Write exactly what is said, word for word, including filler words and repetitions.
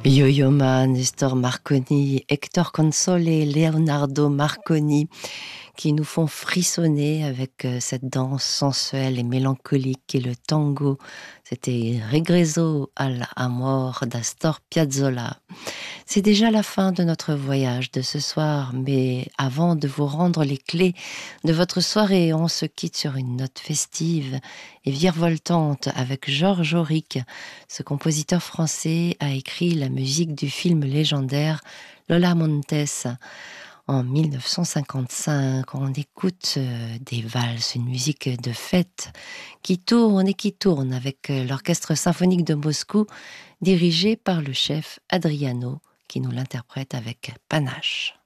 Yo-Yo Ma, Nestor Marconi, Hector Console, Leonardo Marconi, qui nous font frissonner avec euh, cette danse sensuelle et mélancolique et le tango. C'était Regreso al Amor d'Astor Piazzolla. C'est déjà la fin de notre voyage de ce soir, mais avant de vous rendre les clés de votre soirée, on se quitte sur une note festive et virevoltante avec Georges Auric. Ce compositeur français a écrit la musique du film légendaire Lola Montes en mille neuf cent cinquante-cinq. On écoute euh, des valses, une musique de fête qui tourne et qui tourne avec euh, l'Orchestre symphonique de Moscou dirigé par le chef Adriano qui nous l'interprète avec panache.